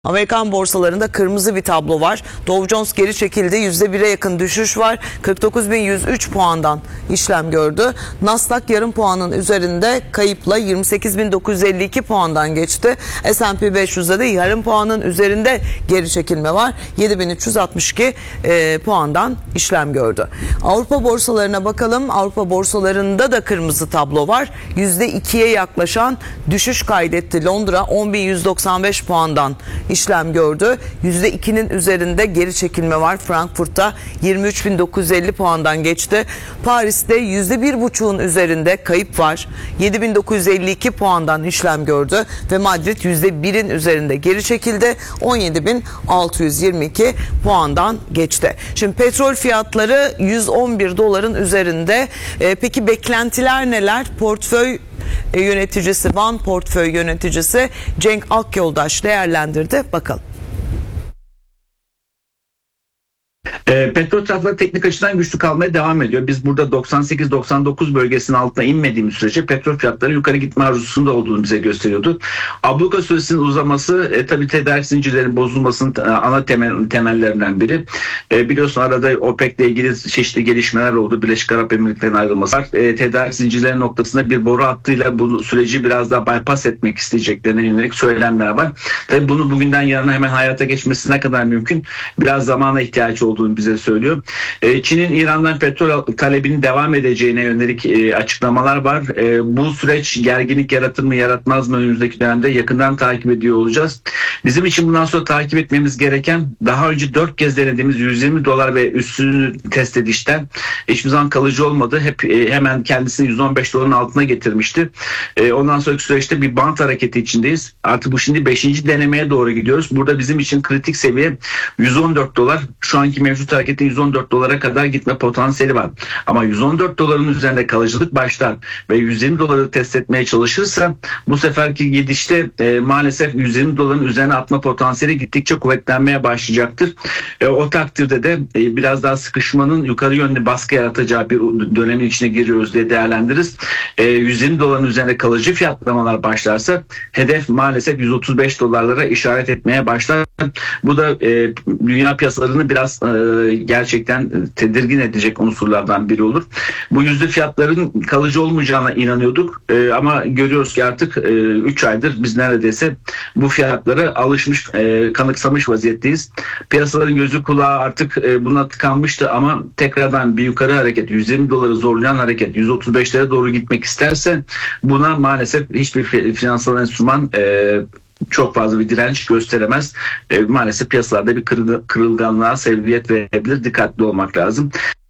Amerikan borsalarında kırmızı bir tablo var. Dow Jones geri çekildi. %1'e yakın düşüş var. 49.103 puandan işlem gördü. Nasdaq yarım puanın üzerinde kayıpla 28.952 puandan geçti. S&P 500'de de yarım puanın üzerinde geri çekilme var. 7.362 puandan işlem gördü. Avrupa borsalarına bakalım. Avrupa borsalarında da kırmızı tablo var. %2'ye yaklaşan düşüş kaydetti. Londra 10.195 puandan işlem gördü. %2'nin üzerinde geri çekilme var. Frankfurt'ta 23.950 puandan geçti. Paris'te %1,5'un üzerinde kayıp var. 7.952 puandan işlem gördü ve Madrid %1'in üzerinde geri çekildi. 17.622 puandan geçti. Şimdi petrol fiyatları 111 doların üzerinde. Peki beklentiler neler? Portföy yöneticisi, Van Portföy yöneticisi Cenk Akyoldaş değerlendirdi. Bakalım. Petrol tarafları teknik açıdan güçlü kalmaya devam ediyor. Biz burada 98-99 bölgesinin altına inmediğimiz sürece petrol fiyatları yukarı gitme arzusunda olduğunu bize gösteriyordu. Abluka süresinin uzaması tabii tedarik zincirlerinin bozulmasının ana temellerinden biri. Biliyorsun arada OPEC ile ilgili çeşitli gelişmeler oldu. Birleşik Arap Emirlikleri'nin ayrılması var. Tedarik zincirleri noktasında bir boru hattıyla bu süreci biraz daha bypass etmek isteyeceklerine yönelik söylemler var. Tabii bunu bugünden yarına hemen hayata geçmesi ne kadar mümkün? Biraz zamana ihtiyaç olduğunu bize söylüyor. Çin'in İran'dan petrol talebinin devam edeceğine yönelik açıklamalar var. Bu süreç gerginlik yaratır mı yaratmaz mı önümüzdeki dönemde yakından takip ediyor olacağız. Bizim için bundan sonra takip etmemiz gereken daha önce 4 kez denediğimiz 120 dolar ve üstünü test edişten hiçbir zaman kalıcı olmadı. Hep hemen kendisini 115 doların altına getirmişti. Ondan sonraki süreçte bir bant hareketi içindeyiz. Artık bu şimdi 5. denemeye doğru gidiyoruz. Burada bizim için kritik seviye 114 dolar. Şu anki mevcut hareketin 114 dolara kadar gitme potansiyeli var. Ama 114 doların üzerinde kalıcılık başlar ve 120 doları test etmeye çalışırsa bu seferki gidişte maalesef 120 doların üzerine atma potansiyeli gittikçe kuvvetlenmeye başlayacaktır. O takdirde de biraz daha sıkışmanın yukarı yönlü baskı yaratacağı bir dönemin içine giriyoruz diye değerlendiririz. 120 doların üzerinde kalıcı fiyatlamalar başlarsa hedef maalesef 135 dolarlara işaret etmeye başlar. Bu da dünya piyasalarını biraz gerçekten tedirgin edecek unsurlardan biri olur. Bu yüzde fiyatların kalıcı olmayacağına inanıyorduk ama görüyoruz ki artık 3 aydır biz neredeyse bu fiyatlara alışmış, kanıksamış vaziyetteyiz. Piyasaların gözü kulağı artık buna tıkanmıştı ama tekrardan bir yukarı hareket, 120 doları zorlayan hareket 135'lere doğru gitmek isterse buna maalesef hiçbir finansal enstrüman çok fazla bir direnç gösteremez. Maalesef piyasalarda bir kırılganlığa sebebiyet verebilir. Dikkatli olmak lazım.